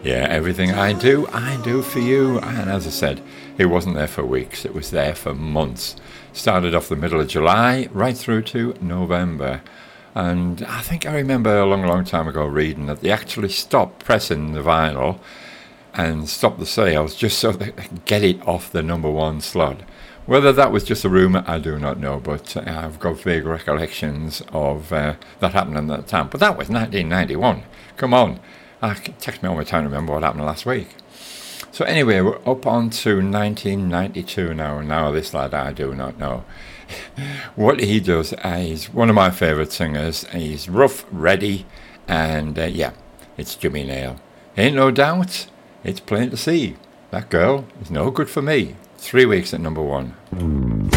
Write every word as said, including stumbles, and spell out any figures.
Yeah, everything I do, I do for you. And as I said, it wasn't there for weeks, it was there for months. Started off the middle of July, right through to November. And I think I remember a long, long time ago reading that they actually stopped pressing the vinyl and stopped the sales just so they could get it off the number one slot. Whether that was just a rumour, I do not know, but I've got vague recollections of uh, that happening at the time. But that was nineteen ninety-one. Come on. It takes me all my time to remember what happened last week. So anyway, we're up on to nineteen ninety-two now. Now this lad I do not know. What he does, uh, he's one of my favourite singers. He's rough, ready, and uh, yeah, it's Jimmy Nail. Ain't no doubt, it's plain to see. That girl is no good for me. Three weeks at number one.